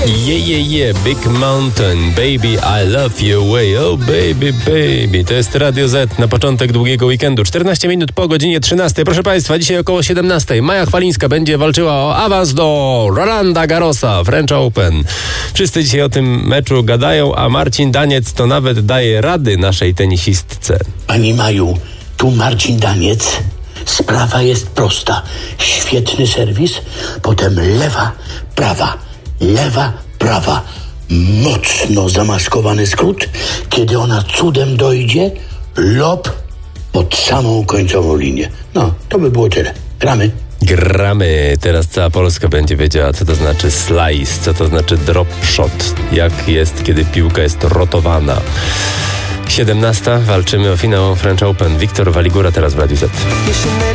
Big Mountain, baby, I love you way, oh baby, baby. To jest Radio Z na początek długiego weekendu. 14 minut po godzinie 13. Proszę Państwa, dzisiaj około 17. Maja Chwalińska będzie walczyła o awans do Rolanda Garrosa, French Open. Wszyscy dzisiaj o tym meczu gadają, a Marcin Daniec to nawet daje rady naszej tenisistce. Pani Maju, tu Marcin Daniec. Sprawa jest prosta. Świetny serwis, potem lewa, prawa. Mocno zamaskowany skrót. Kiedy ona cudem dojdzie, lob pod samą końcową linię. No, to by było tyle. Gramy. Teraz cała Polska będzie wiedziała, co to znaczy slice, co to znaczy drop shot, jak jest, kiedy piłka jest rotowana. 17. Walczymy o finał French Open. Wiktor Waligura teraz w Radiu Z.